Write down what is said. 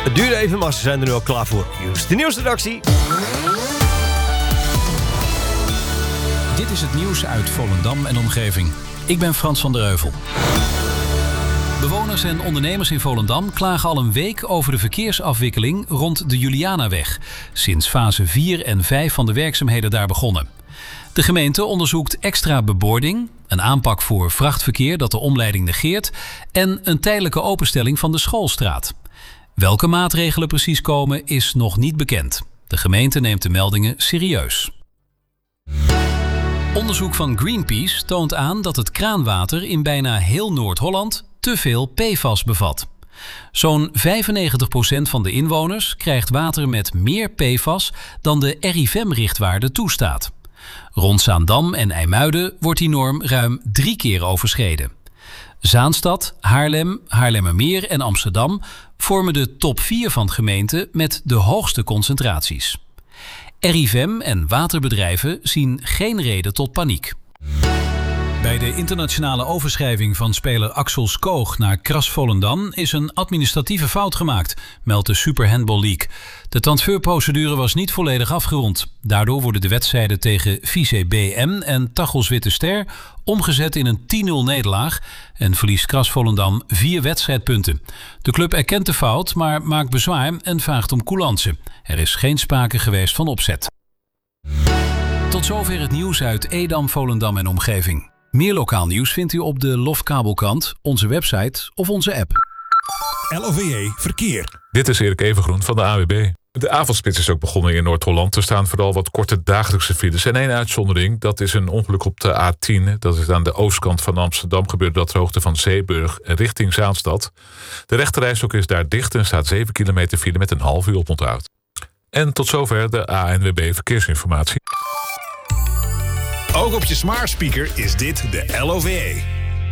Het duurde even, maar ze zijn er nu al klaar voor. Juist de nieuwsredactie. Dit is het nieuws uit Volendam en omgeving. Ik ben Frans van der Heuvel. Bewoners en ondernemers in Volendam klagen al een week over de verkeersafwikkeling rond de Julianaweg, sinds fase 4 en 5 van de werkzaamheden daar begonnen. De gemeente onderzoekt extra bebording, een aanpak voor vrachtverkeer dat de omleiding negeert en een tijdelijke openstelling van de Schoolstraat. Welke maatregelen precies komen is nog niet bekend. De gemeente neemt de meldingen serieus. Onderzoek van Greenpeace toont aan dat het kraanwater in bijna heel Noord-Holland te veel PFAS bevat. Zo'n 95% van de inwoners krijgt water met meer PFAS dan de RIVM-richtwaarde toestaat. Rond Zaandam en IJmuiden wordt die norm ruim 3 keer overschreden. Zaanstad, Haarlem, Haarlemmermeer en Amsterdam vormen de top 4 van gemeenten met de hoogste concentraties. RIVM en waterbedrijven zien geen reden tot paniek. Bij de internationale overschrijving van speler Axel Skoog naar Kras Volendam is een administratieve fout gemaakt, meldt de Super Handball League. De transferprocedure was niet volledig afgerond. Daardoor worden de wedstrijden tegen Vice BM en Tachels Witte Ster omgezet in een 10-0 nederlaag en verliest Kras Volendam 4 wedstrijdpunten. De club erkent de fout, maar maakt bezwaar en vraagt om coulance. Er is geen sprake geweest van opzet. Tot zover het nieuws uit Edam, Volendam en omgeving. Meer lokaal nieuws vindt u op de Loftkabelkrant, onze website of onze app. LOVE Verkeer. Dit is Erik Evengroen van de AWB. De avondspits is ook begonnen in Noord-Holland. Er staan vooral wat korte dagelijkse files. En één uitzondering, dat is een ongeluk op de A10. Dat is aan de oostkant van Amsterdam. Gebeurde dat ter hoogte van Zeeburg richting Zaanstad. De rechterrijstrook is daar dicht en staat 7 kilometer file met een half uur oponthoud. En tot zover de ANWB Verkeersinformatie. Ook op je smart speaker is dit de LOVE.